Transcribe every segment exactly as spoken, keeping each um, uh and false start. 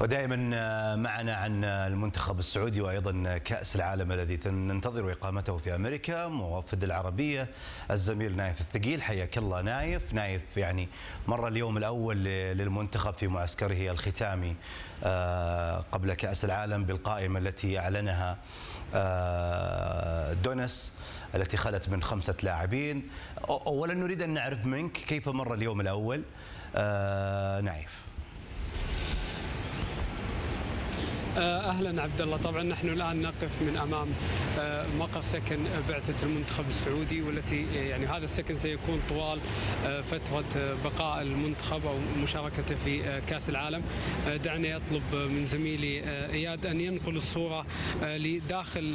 ودائما معنا عن المنتخب السعودي وايضا كأس العالم الذي ننتظر اقامته في امريكا موفد العربيه الزميل نايف الثقيل. حياك الله نايف. نايف يعني مر اليوم الاول للمنتخب في معسكره الختامي قبل كأس العالم بالقائمه التي اعلنها دونس التي خلت من خمسه لاعبين. اولا نريد ان نعرف منك كيف مر اليوم الاول نايف. اهلا عبد الله. طبعا نحن الان نقف من امام مقر سكن بعثه المنتخب السعودي، والتي يعني هذا السكن سيكون طوال فتره بقاء المنتخب او مشاركته في كاس العالم. دعني اطلب من زميلي اياد ان ينقل الصوره لداخل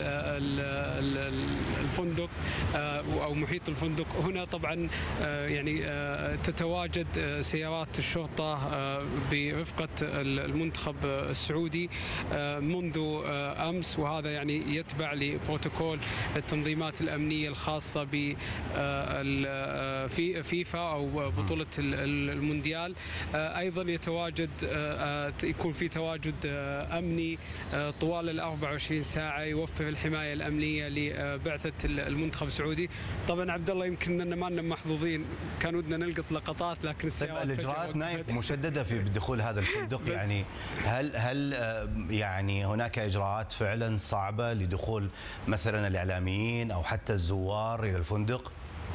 الفندق او محيط الفندق. هنا طبعا يعني تتواجد سيارات الشرطه برفقه المنتخب السعودي منذ أمس، وهذا يعني يتبع لبروتوكول التنظيمات الأمنية الخاصة ب في فيفا أو بطولة المونديال. أيضا يتواجد يكون في تواجد أمني طوال ال أربع وعشرين ساعة يوفر الحماية الأمنية لبعثة المنتخب السعودي. طبعا عبد الله يمكن أننا ما لنا محظوظين، كان ودنا نلقط لقطات لكن السيارات الإجراءات نايف مشددة في دخول هذا الفندق. يعني هل هل يعني هناك إجراءات فعلا صعبة لدخول مثلا الإعلاميين أو حتى الزوار إلى الفندق؟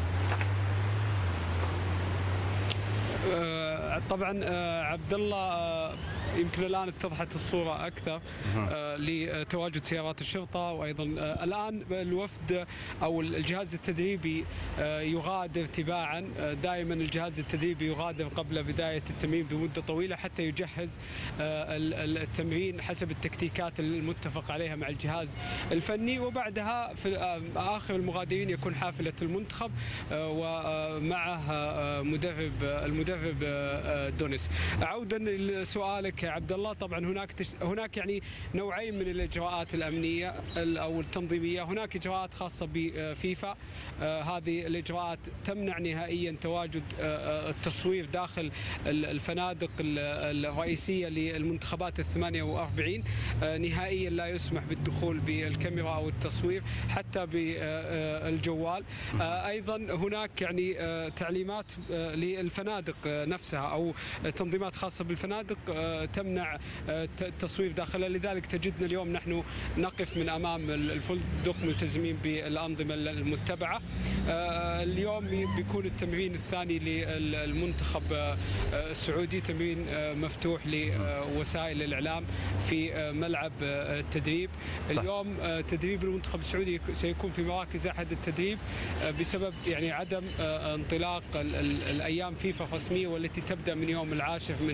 طبعا عبد الله يمكن الآن اتضحت الصورة أكثر آه لتواجد سيارات الشرطة، وأيضا آه الآن الوفد أو الجهاز التدريبي آه يغادر تباعا. آه دائما الجهاز التدريبي يغادر قبل بداية التمرين بمدة طويلة حتى يجهز آه التمرين حسب التكتيكات المتفق عليها مع الجهاز الفني، وبعدها في آه آخر المغادرين يكون حافلة المنتخب آه ومعه آه مدرب المدرب آه دونس. عودا لسؤالك عبد الله، طبعا هناك تش... هناك يعني نوعين من الاجراءات الامنيه او التنظيميه. هناك اجراءات خاصه بفيفا، آه هذه الاجراءات تمنع نهائيا تواجد آه التصوير داخل الفنادق الرئيسيه للمنتخبات الثمانية وأربعين. آه نهائيا لا يسمح بالدخول بالكاميرا او التصوير حتى بالجوال. آه ايضا هناك يعني آه تعليمات آه للفنادق نفسها او تنظيمات خاصه بالفنادق آه تمنع التصوير داخلها. لذلك تجدنا اليوم نحن نقف من امام الفندق ملتزمين بالانظمه المتبعه. اليوم بيكون التمرين الثاني للمنتخب السعودي، تمرين مفتوح لوسائل الاعلام في ملعب التدريب. اليوم تدريب المنتخب السعودي سيكون في مراكز احد التدريب بسبب يعني عدم انطلاق الايام فيفا الرسميه والتي تبدا من يوم العاشر من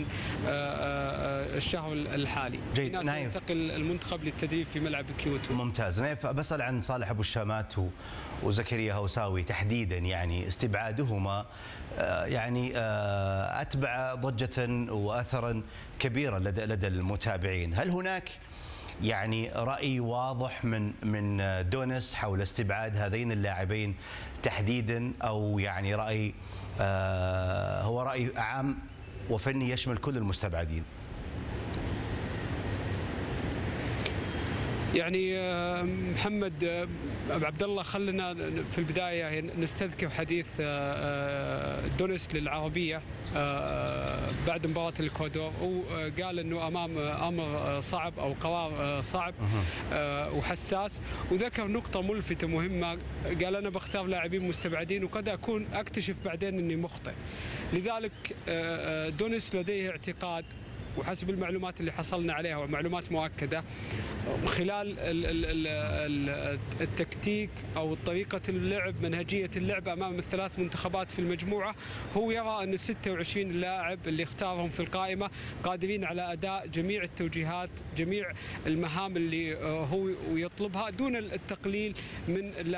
الشهر الحالي. جيد. نايف ينتقل المنتخب للتدريب في ملعب كيوتو. ممتاز. نايف بسأل عن صالح ابو الشامات وزكريا هوساوي تحديدا، يعني استبعادهما يعني اتبع ضجة واثرا كبيرا لدى لدى المتابعين. هل هناك يعني رأي واضح من من دونس حول استبعاد هذين اللاعبين تحديدا، او يعني رأي هو رأي عام وفني يشمل كل المستبعدين؟ يعني محمد عبد الله، خلنا في البدايه نستذكر حديث دونس للعربيه بعد مباراه الاكوادور، وقال انه امام امر صعب او قرار صعب وحساس، وذكر نقطه ملفته مهمه. قال انا بختار لاعبين مستبعدين وقد اكون اكتشف بعدين اني مخطئ. لذلك دونس لديه اعتقاد، وحسب المعلومات اللي حصلنا عليها ومعلومات مؤكدة خلال التكتيك أو طريقة اللعب منهجية اللعب أمام الثلاث منتخبات في المجموعة، هو يرى أن الستة وعشرين لاعب اللي اختارهم في القائمة قادرين على أداء جميع التوجيهات، جميع المهام اللي هو يطلبها دون التقليل من